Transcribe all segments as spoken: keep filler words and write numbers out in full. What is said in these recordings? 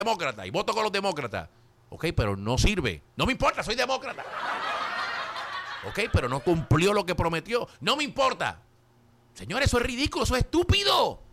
demócrata y voto con los demócratas. Ok, pero no sirve. No me importa, soy demócrata. Ok, pero no cumplió lo que prometió. No me importa. Señores, eso es ridículo, eso es estúpido.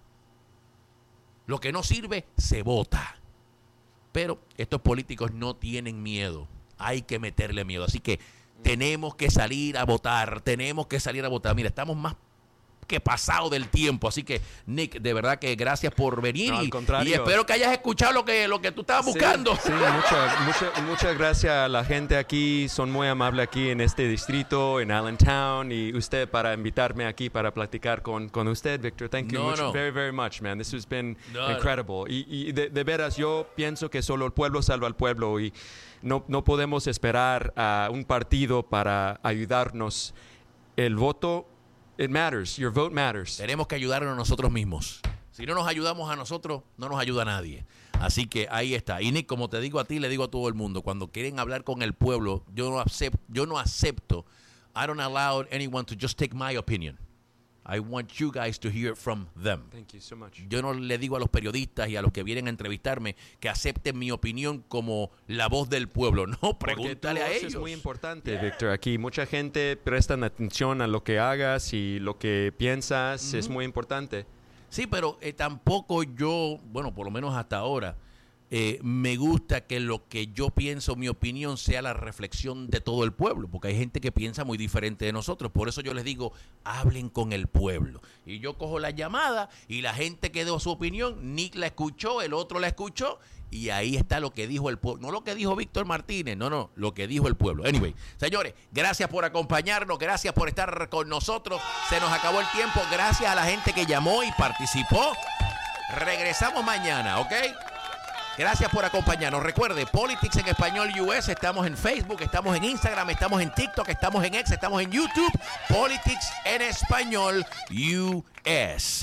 Lo que no sirve, se vota. Pero estos políticos no tienen miedo. Hay que meterle miedo. Así que tenemos que salir a votar. Tenemos que salir a votar. Mira, estamos más que pasado del tiempo. Así que, Nick, de verdad que gracias por venir. No, y, al contrario. y espero que hayas escuchado lo que, lo que tú estabas buscando. Sí, sí muchas mucha, mucha gracias a la gente aquí. Son muy amables aquí en este distrito, en Allentown. Y usted para invitarme aquí para platicar con, con usted, Victor. Thank you no, much, no. very, very much, man. This has been no, incredible. No. Y, y de, de veras, yo pienso que solo el pueblo salva al pueblo. Y no, no podemos esperar a un partido para ayudarnos. El voto... It matters. Your vote matters. Tenemos que ayudarnos a nosotros mismos. Si no nos ayudamos a nosotros, no nos ayuda a nadie. Así que ahí está. Y Nick, como te digo a ti, le digo a todo el mundo, cuando quieren hablar con el pueblo, yo no acepto, yo no acepto. I don't allow anyone to just take my opinion. I want you guys to hear it from them. Thank you so much. Yo no le digo a los periodistas y a los que vienen a entrevistarme que acepten mi opinión como la voz del pueblo. No, pregúntale a ellos. Es muy importante, yeah. Victor. Aquí mucha gente presta atención a lo que hagas y lo que piensas. Uh-huh. Es muy importante. Sí, pero eh, tampoco yo, bueno, por lo menos hasta ahora, eh, me gusta que lo que yo pienso, mi opinión, sea la reflexión de todo el pueblo, porque hay gente que piensa muy diferente de nosotros. Por eso yo les digo, hablen con el pueblo. Y yo cojo la llamada y la gente que dio su opinión, Nick la escuchó, el otro la escuchó, y ahí está lo que dijo el pueblo. No lo que dijo Víctor Martínez, no, no, lo que dijo el pueblo. Anyway, señores, gracias por acompañarnos, gracias por estar con nosotros. Se nos acabó el tiempo, gracias a la gente que llamó y participó. Regresamos mañana, ¿ok? Gracias por acompañarnos. Recuerde, Politics en Español U S. Estamos en Facebook, estamos en Instagram, estamos en TikTok, estamos en X, estamos en YouTube. Politics en Español U S.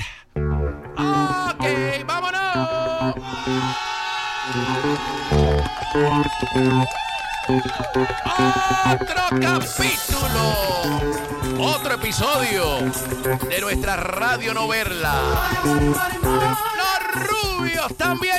Ok, vámonos. Otro capítulo, otro episodio de nuestra radionovela. Los rubios también.